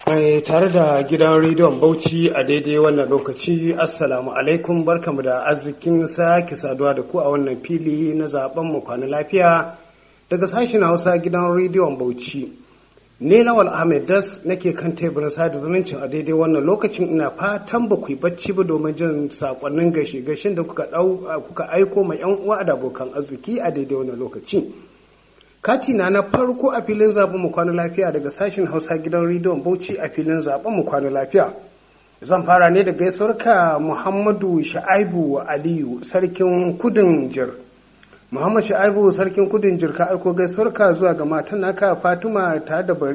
Mai tare da gidan rediyon Bauchi a daidai wannan lokaci, Assalamu alaikum, barkamu da arzikin sake saduwa da ku a wannan fili na zaben mu kwana lafiya daga sashen Hausa gidan rediyon Bauchi. Ne Lawal Ahmed Das nake kan teburin sada zumuncin a daidai wannan lokacin, ina fatan ba ku yi bacci ba domin jin sakonnin gashin da kuka aiko ma yan uwa da abokan arziki a daidai wannan lokaci. Katina na farko a filin zaben mu kwana lafiya daga sashen Hausa gidan rediyon Bauchi a filin zaben mu kwana lafiya. Zan fara ne da gaisuwarka Muhammadu Sha'aibu Aliyu sarkin Kudin Jir. Muhammad Sha'aibu sarkin Kudin Jir, ka aiko gaisuwarka zuwa ga matan naka Fatima tare da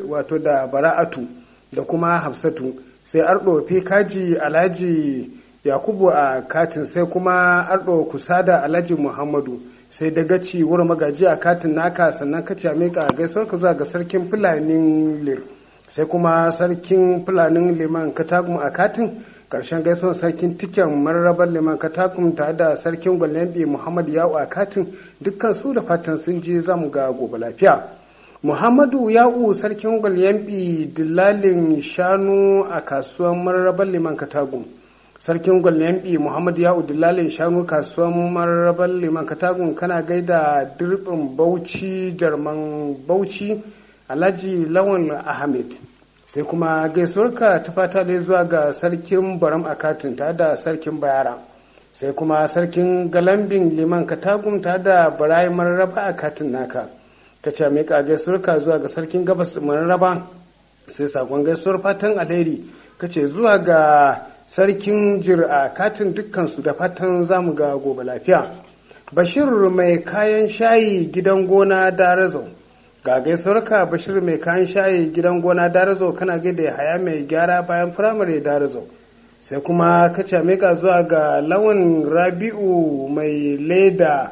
da Bara'atu da kuma Hafsatu, sai Ardo Kaji Alhaji Yakubu a katin, sai kuma Ardo Kusada Alhaji Muhammadu, sai dagaci wurin magaji a katin naka, sannan ka ce mika gaisuwar ka zuwa ga sarkin fulanin lir, sai kuma sarkin fulanin liman katagum a katin, karshen gaisuwar sarkin tiken mararrabar liman katagum tare da sarkin gwalembi Muhammad Ya'u a katin, dukkan su da fatan sun je zamu ga gobe lafiya. Muhammadu Ya'u sarkin gwalembi dillalin shanu a kasuwar mararrabar liman katagum, sarkin gwalembi Muhammad Ya'u dillalin shanu kasuwar mararrabar liman katagun, kana gaida dirbin Bauchi jarman Bauchi Alhaji Lawan Ahmed, sai kuma gaisuwarka ta fata da zuwa ga sarkin Baram Akatin tare da sarkin Bayara, sai kuma sarkin Galambin liman katagun tare da Barayi mararraba Akatin naka, ta ce mai gaisuwarka zuwa ga sarkin Gabas mararraba, sai sakon gaisuwar fatan alheri kace zuwa ga sarkin Jir a katin, dukkansu da fatan zamu ga gobe lafiya. Bashir mai kayan shayi gidan gona Darazo, ga gaisuwarka Bashir mai kayan shayi gidan gona Darazo, kana gaida Haya mai gyara bayan firamare Darazo, sai kuma kace mika zuwa ga Lawan Rabi'u mai leda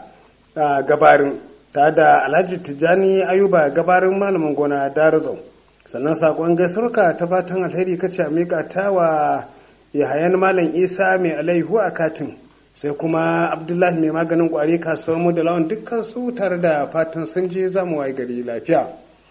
a gabarin ta da Alhaji Tijani Ayuba gabarin malamin gona Darazo, sannan sakon gaisuwarka ta fatan alheri kace mika tawa Yahayan Malam Isa mai alaihu a katin, sai kuma Abdullahi mai maganin kwari kasuwar mu da lawan, dukkan su tare da fatan sun je zamu waye gari lafiya.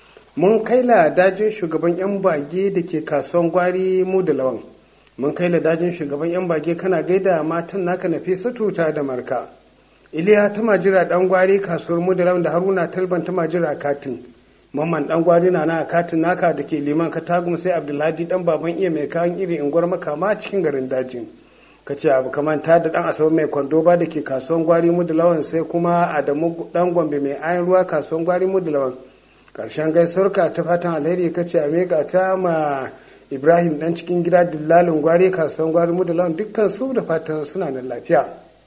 Mun kai la dajin shugaban yan bage da ke kasuwar gwari mu da lawan, mun kai la dajin shugaban yan bage, kana gaida matan naka Nafisatu ta da Marka, Iliya ta majira dan gwari kasuwar mu da lawan da Haruna Talban ta majira katin, Mamman dan gwari na katin naka da ke liman katagum, sai Abdullahi dan baban iya mai kayan iri unguwar makama cikin garin dajin, ka ce abu kamanta da dan asabar mai kwando ba da ke kasuwan gwari mudulawan, sai kuma Adamu dan Gombe mai ayan ruwa kasuwan gwari mudulawan. Karshen gaisuwarka ta fatan alheri ka ce a meka ta ma Ibrahim dan cikin gida dillalin gwari kasuwan gwari mudulawan, dukkan su da fatan suna da lafiya.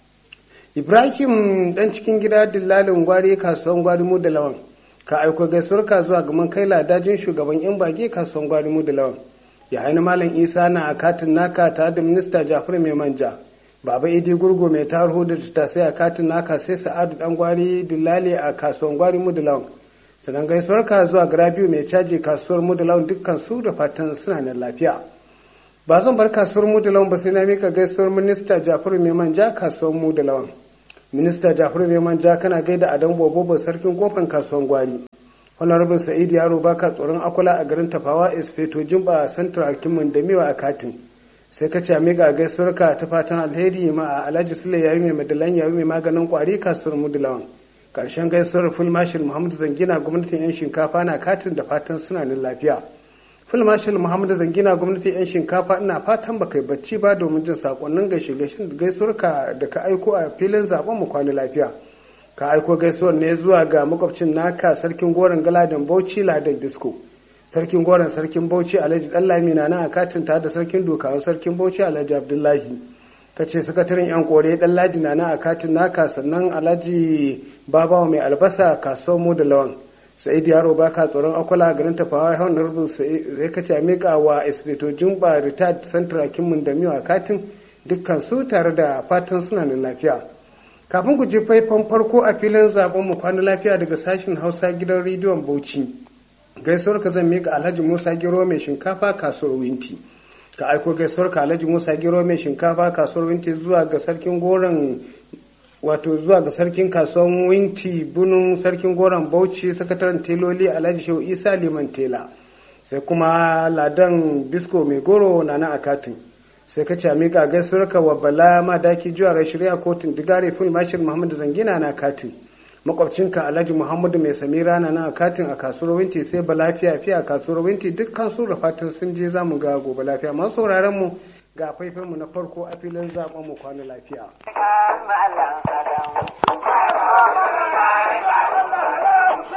Ibrahim dan cikin gida dillalin gwari kasuwan gwari mudulawan, ka aiko gaisuwarka zuwa ga mun kai ladajin shugaban yan bage kasuwan gwari mu da lawan. Ya haini Malam Isa na a katin naka tare da minista Jafar mai manja, Baba Idi Gurgo mai tarho da ta sai a katin naka, sai Sa'adu dan gwari dillali a kasuwan gwari mu da lawan. Sannan gaisuwarka zuwa ga Rabiu mai caji kasuwar mu da lawan, dukkan su da fatan suna nan lafiya. Ba zan bar kasuwar mu da lawan ba sai na mika gaisuwar minista Jafar mai manja kasuwar mu da lawan. Minista Jafar mai manja, kana gaida Adamu Bobobo sarkin kofan kasuwan gwari. Honorable Sa'id Yaro baka tsoron akula a garin Tafawa Espeto Jimba Central Kimin da Mewa a katin, sai ka ce amiga gaisuwarka ta fatan alheri ma a Alhaji Sule yayi mai madalan yayi mai maganin kwari kasuwar Mudulawan. Karshen gaisuwar Full Marshal Muhammad Zangina gwamnatin yan shinkafa na katin, da fatan suna nan lafiya. Full Marshal Muhammad Zangina gwamnatin yan shinkafa, ina fatan baka yi bacci ba domin jin sakonnin gaisuwarka da ka aiko a filin zaben mu kwana lafiya. Ka aiko gaisuwar ne zuwa ga makwabcin naka sarkin goron Galadin Bauchi Ladan Disco, sarkin goron sarkin Bauchi Alhaji Dallami na nan a katin tare da sarkin Dokawa sarkin Bauchi Alhaji Abdullahi, kace sakataren yan kore Dalladi na nan a katin naka, sannan Alhaji Babawa mai albasa kasuwar mu da lawan. Sa'id Yaro baka tsoron akwala garin Tafawa Honorable sai kace mika wa Espeto Jumba Retired Central Kimin da Miwa katin, dukkan su tare da fatan suna nan lafiya. Kafin ku je faifan farko a filin zaben mu kwana lafiya daga sashen Hausa gidan rediyon Bauchi, gaisuwar ka zan mika Alhaji Musa Gero mai shinkafa kasuwar Winti. Ka aiko gaisuwar ka Alhaji Musa Gero mai shinkafa kasuwar Winti zuwa ga sarkin goron zuwa ga sarkin kasuwan Winti bunun sarkin goron Bauchi, sakataren teloli Alhaji Shehu Isa Liman Tela. sai kuma ladan bisko mai goro na nan a katin, sai ka ce miƙa gaisuwarka wa bala madaki juwar shirya kotun digare fil mashir muhammadu zangina na katin, makwabcinka alhaji muhammadu mai samira na nan a katin a kasuwar winti, sai ba lafiya fiye a kasuwar winti, dukkan su da fatan sun je za mu ga gobe lafiya. Masu sauraron mu ga faifinmu na farko a filin zaben mu kwana lafiya.